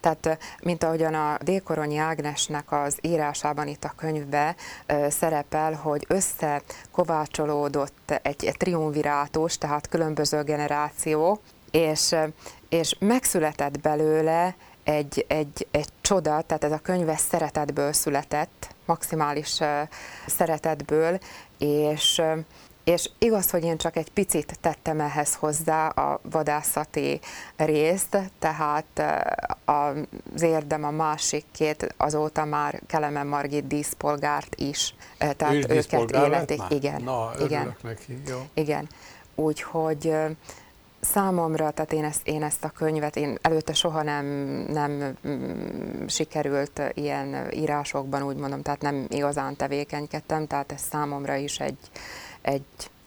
Tehát, mint ahogyan a Dékoronyi Ágnesnek az írásában itt a könyvben szerepel, hogy összekovácsolódott egy triumvirátus, tehát különböző generáció, és megszületett belőle egy csoda, tehát ez a könyv szeretetből született, maximális szeretetből, és igaz, hogy én csak egy picit tettem ehhez hozzá a vadászati részt, tehát az érdem a másik két azóta már Kelemen Margit díszpolgárt is, tehát őket életik. Igen, na, igen, neki, jó. Igen, úgyhogy számomra, tehát én ezt a könyvet, én előtte soha nem sikerült ilyen írásokban, úgy mondom, tehát nem igazán tevékenykedtem, tehát ez számomra is egy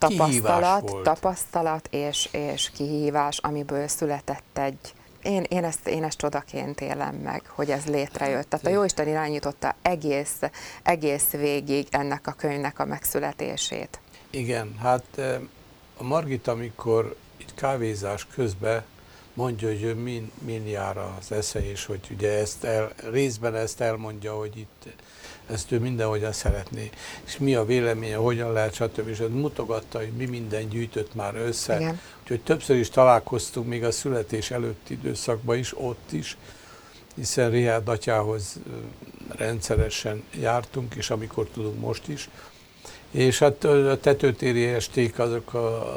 tapasztalat és kihívás, amiből született én ezt csodaként élem meg, hogy ez létrejött. Tehát a Jóisten irányította egész végig ennek a könyvnek a megszületését. Igen, hát a Margit, amikor itt kávézás közben mondja, hogy ő min jár az esze, és hogy ugye részben ezt elmondja, hogy itt ezt ő mindenhogyan szeretné, és mi a véleménye, hogyan lehet, stb. És mutogatta, hogy mi minden gyűjtött már össze. Igen. Úgyhogy többször is találkoztunk még a születés előtti időszakban is, ott is, hiszen Richárd atyához rendszeresen jártunk, és amikor tudunk most is. És hát a tetőtéri esték azok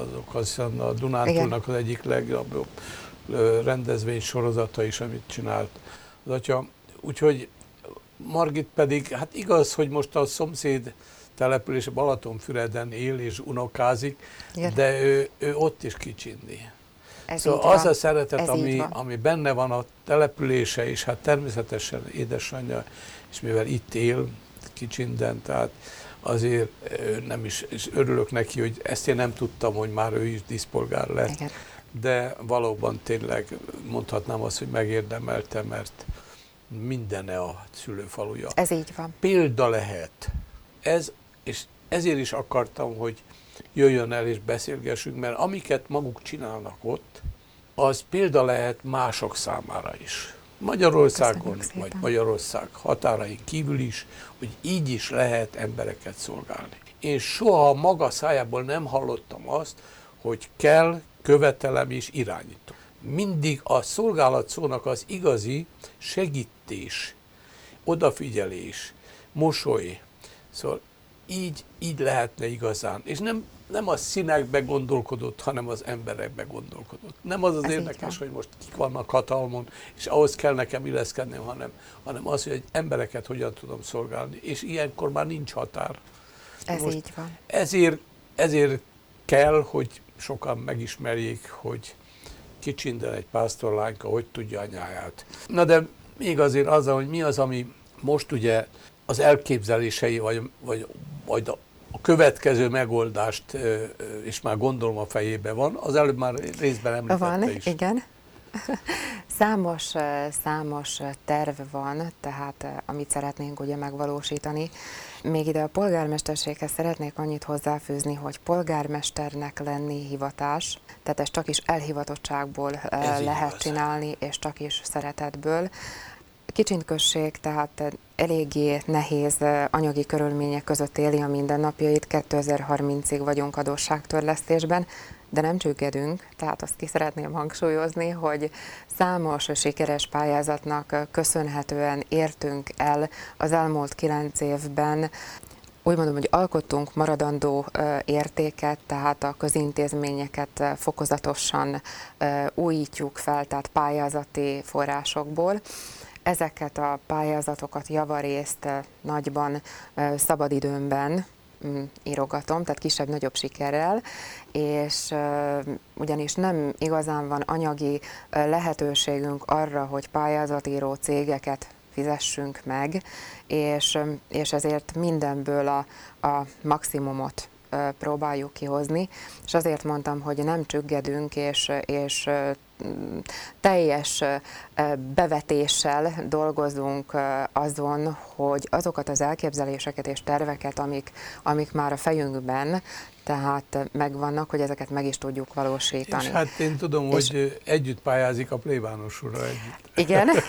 a Dunántúlnak az egyik legjobb rendezvény sorozata is, amit csinált az atya. Úgyhogy Margit pedig, hát igaz, hogy most a szomszéd település Balatonfüreden él és unokázik, igen, de ő ott is kicsindi. Szóval az a szeretet, ami benne van a települése, és hát természetesen édesanyja, és mivel itt él Kicsinden, tehát azért nem is, és örülök neki, hogy ezt én nem tudtam, hogy már ő is díszpolgár lett, igen, de valóban tényleg mondhatnám azt, hogy megérdemelte, mert mindene a szülőfaluja. Ez így van. Példa lehet. És ezért is akartam, hogy jöjjön el és beszélgessünk, mert amiket maguk csinálnak ott, az példa lehet mások számára is. Magyarországon, vagy Magyarország határain kívül is, hogy így is lehet embereket szolgálni. Én soha maga szájából nem hallottam azt, hogy kell, követelem és irányítom. Mindig a szolgálat szónak az igazi segítés, odafigyelés, mosoly. Szóval így lehetne igazán. És nem a színekbe gondolkodott, hanem az emberekbe gondolkodott. Nem az ez érdekes, hogy most kik vannak hatalmon, és ahhoz kell nekem illeszkednem, hanem az, hogy embereket hogyan tudom szolgálni. És ilyenkor már nincs határ. Ez most így van. Ezért kell, hogy sokan megismerjék, hogy Kicsinden egy pásztorlányka hogy tudja anyáját. Na de még azért azzal, hogy mi az, ami most ugye az elképzelései, vagy a következő megoldást, és már gondolom a fejében van, az előbb már részben említette is. Igen. Számos terv van, tehát amit szeretnénk ugye megvalósítani. Még ide a polgármesterséghez szeretnék annyit hozzáfűzni, hogy polgármesternek lenni hivatás, tehát ezt csak is elhivatottságból lehet csinálni, és csak is szeretetből. Kicsiny község, tehát eléggé nehéz anyagi körülmények között éli a mindennapjait, 2030-ig vagyunk adósságtörlesztésben, de nem csüggedünk, tehát azt ki szeretném hangsúlyozni, hogy számos sikeres pályázatnak köszönhetően értünk el az elmúlt 9 évben. Úgy mondom, hogy alkottunk maradandó értéket, tehát a közintézményeket fokozatosan újítjuk fel, tehát pályázati forrásokból. Ezeket a pályázatokat javarészt nagyban szabadidőmben írogatom, tehát kisebb-nagyobb sikerrel, és ugyanis nem igazán van anyagi lehetőségünk arra, hogy pályázatíró cégeket fizessünk meg, és ezért mindenből a maximumot próbáljuk kihozni, és azért mondtam, hogy nem csüggedünk, és teljes bevetéssel dolgozunk azon, hogy azokat az elképzeléseket és terveket, amik már a fejünkben, tehát megvannak, hogy ezeket meg is tudjuk valósítani. És hát én tudom, hogy együtt pályázik a plébános úrral együtt. Igen,